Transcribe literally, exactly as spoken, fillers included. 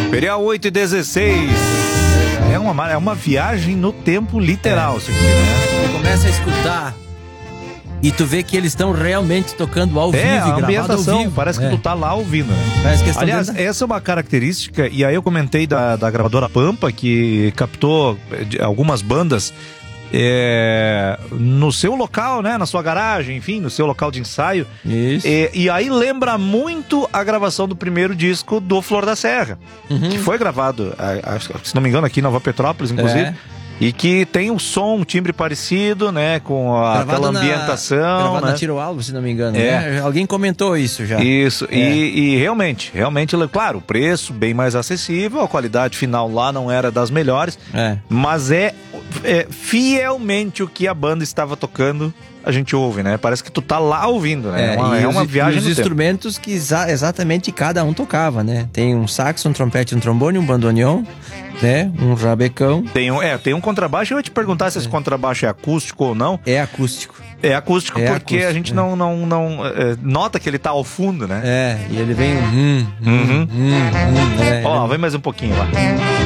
Imperial oito e dezesseis. É uma, é uma viagem no tempo literal, é. Isso aqui, né? Você começa a escutar e tu vê que eles estão realmente tocando ao é, vivo, a ambientação, ao vivo. Parece é. que tu tá lá ouvindo, né? Parece que Aliás, dentro... essa é uma característica, e aí eu comentei da, da gravadora Pampa, que captou algumas bandas É, no seu local, né, na sua garagem, enfim, no seu local de ensaio. Isso. E, e aí lembra muito a gravação do primeiro disco do Flor da Serra, uhum. que foi gravado, a, a, se não me engano, aqui em Nova Petrópolis, inclusive. É. E que tem um som, um timbre parecido, né? Com a, aquela ambientação. Na, gravado né? na Tiro Alvo, se não me engano. É. Né? Alguém comentou isso já. Isso, é. e, e realmente, realmente, claro, o preço bem mais acessível, a qualidade final lá não era das melhores, é. mas é, é fielmente o que a banda estava tocando. A gente ouve, né? Parece que tu tá lá ouvindo, né? É, é uma, é uma os, viagem os no instrumentos tempo. que exa exatamente cada um tocava, né? Tem um saxo, um trompete, um trombone, um bandoneon, né? Um rabecão. Tem um, é, tem um contrabaixo. Eu ia te perguntar se esse contrabaixo é acústico ou não. É acústico. É acústico é porque acústico, a gente é. não, não, não é, nota que ele tá ao fundo, né? É, e ele vem... Hum, hum, uhum. hum, hum, hum, Ó, é, vem mais um pouquinho lá.